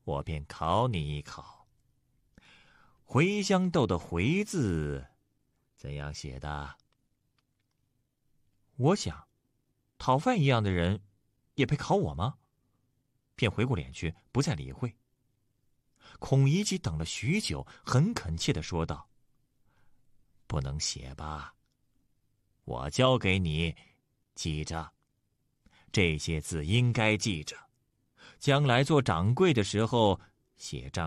我便考你一考。茴香豆的茴字怎样写的？我想，讨饭一样的人，也配考我吗？便回过脸去，不再理会。孔乙己等了许久，很恳切地说道：“不能写吧？我教给你，记着。这些字应该记着，将来做掌柜的时候写账